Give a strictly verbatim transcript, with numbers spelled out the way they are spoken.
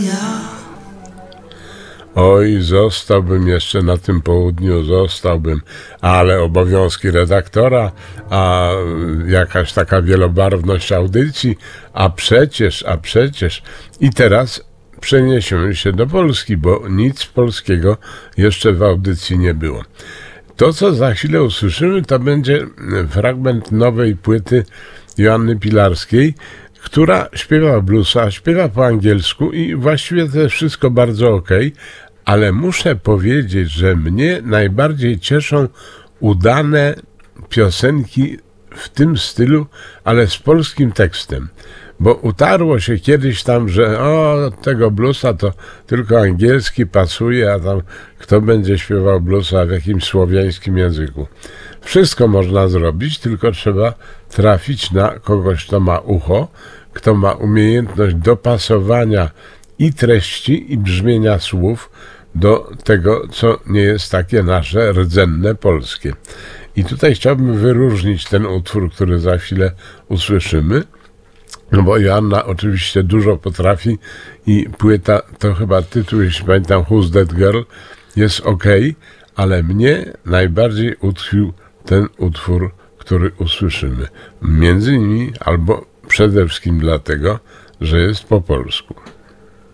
Oj, zostałbym jeszcze na tym południu, zostałbym, ale obowiązki redaktora, a jakaś taka wielobarwność audycji, a przecież, a przecież. I teraz przeniesiemy się do Polski, bo nic polskiego jeszcze w audycji nie było. To, co za chwilę usłyszymy, to będzie fragment nowej płyty Joanny Pilarskiej, która śpiewa bluesa, śpiewa po angielsku i właściwie to jest wszystko bardzo okej, ale muszę powiedzieć, że mnie najbardziej cieszą udane piosenki w tym stylu, ale z polskim tekstem. Bo utarło się kiedyś tam, że o, tego bluesa to tylko angielski pasuje, a tam kto będzie śpiewał bluesa w jakimś słowiańskim języku. Wszystko można zrobić, tylko trzeba trafić na kogoś, kto ma ucho, kto ma umiejętność dopasowania i treści, i brzmienia słów do tego, co nie jest takie nasze rdzenne polskie. I tutaj chciałbym wyróżnić ten utwór, który za chwilę usłyszymy, no bo Joanna oczywiście dużo potrafi i płyta, to chyba tytuł, jeśli pamiętam, Who's That Girl, jest okej, ale mnie najbardziej utkwił ten utwór, który usłyszymy. Między innymi, albo przede wszystkim dlatego, że jest po polsku.